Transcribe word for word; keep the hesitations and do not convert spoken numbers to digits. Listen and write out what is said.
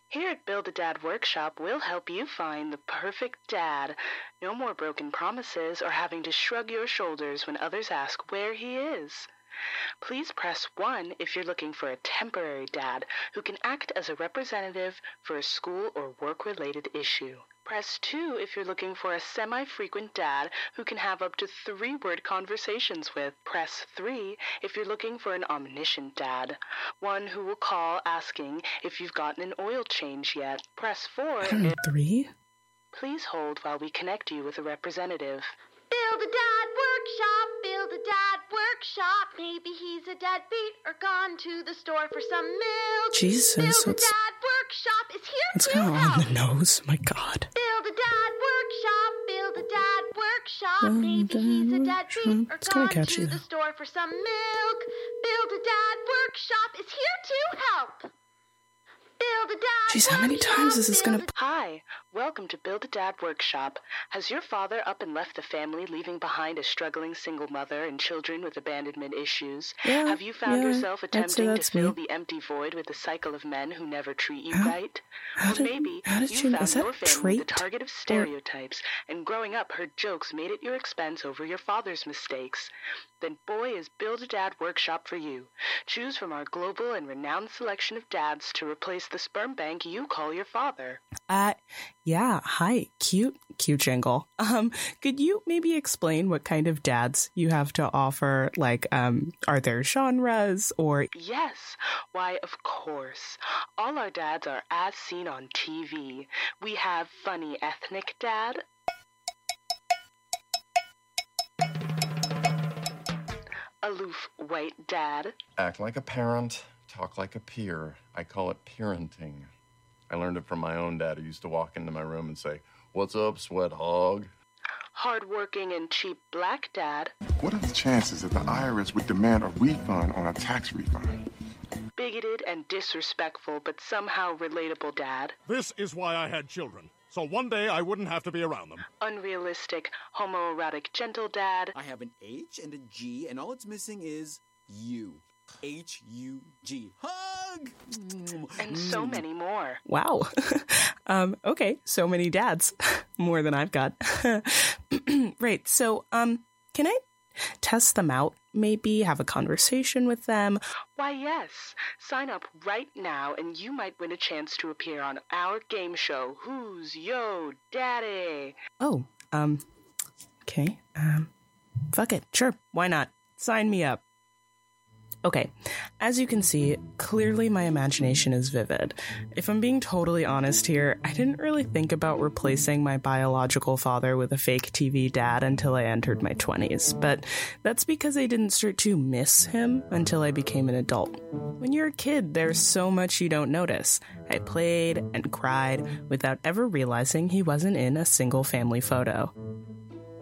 Here at Build-A-Dad Workshop, we'll help you find the perfect dad. No more broken promises or having to shrug your shoulders when others ask where he is. Please press one if you're looking for a temporary dad who can act as a representative for a school or work-related issue. Press two if you're looking for a semi-frequent dad who can have up to three-word conversations with. Press three if you're looking for an omniscient dad, one who will call asking if you've gotten an oil change yet. Press four if... Three? Please hold while we connect you with a representative. Build-A-Dad Workshop, Build-A-Dad Workshop. Maybe he's a deadbeat or gone to the store for some milk. Jesus, Build-A-Dad Workshop is here it's to kind of help. on the nose. My God. Build-A-Dad Workshop, Build-A-Dad Workshop. Maybe he's a deadbeat or It's kinda gone catchy, to though. the store for some milk. Build-A-Dad Workshop is here to help. Build-A-Dad Jeez, how many Workshop, times is this gonna... Build-A- Hi, welcome to Build-A-Dad Workshop. Has your father up and left the family, leaving behind a struggling single mother and children with abandonment issues? Yeah, Have you found yeah, yourself I'd say attempting to that's fill me. the empty void with the cycle of men who never treat you How- right? how Or did- maybe how did you you- found is that your a family the trait? target of stereotypes, and growing up heard jokes made at your expense over your father's mistakes. Then boy, is Build-A-Dad Workshop for you. Choose from our global and renowned selection of dads to replace the sperm bank you call your father. Uh, yeah, hi. Cute, cute jingle. Um, could you maybe explain what kind of dads you have to offer? Like, um, are there genres or... Yes, why, of course. All our dads are as seen on T V. We have funny ethnic dad, aloof white dad, Act like a parent, talk like a peer. I call it parenting. I learned it from my own dad, who used to walk into my room and say, "What's up, sweat hog?" hardworking and cheap black dad, What are the chances that the I R S would demand a refund on a tax refund? bigoted and disrespectful but somehow relatable dad, This is why I had children, so one day I wouldn't have to be around them. unrealistic, homoerotic gentle dad, I have an H and a G, and all it's missing is you. H U G. Hug! and so many more. Wow. um, okay, so many dads. More than I've got. Right, so, um, can I test them out? Maybe have a conversation with them? Why, yes. Sign up right now and you might win a chance to appear on our game show, Who's Yo Daddy? Oh, um, okay. Um, fuck it. Sure, why not? Sign me up. Okay, as you can see, clearly my imagination is vivid. If I'm being totally honest here, I didn't really think about replacing my biological father with a fake T V dad until I entered my twenties, but that's because I didn't start to miss him until I became an adult. When you're a kid, there's so much you don't notice. I played and cried without ever realizing he wasn't in a single family photo.